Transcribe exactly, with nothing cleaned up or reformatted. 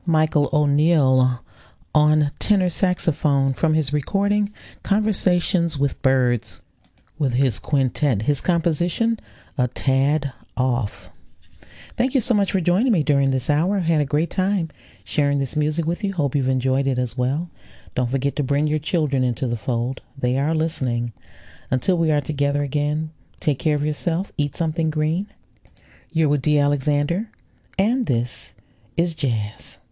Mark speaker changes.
Speaker 1: Michael O'Neill on tenor saxophone from his recording Conversations with Birds with his quintet. His composition, A Tad Off. Thank you so much for joining me during this hour. I had a great time sharing this music with you. Hope you've enjoyed it as well. Don't forget to bring your children into the fold. They are listening. Until we are together again, take care of yourself. Eat something green. You're with D. Alexander, and this is Jazz.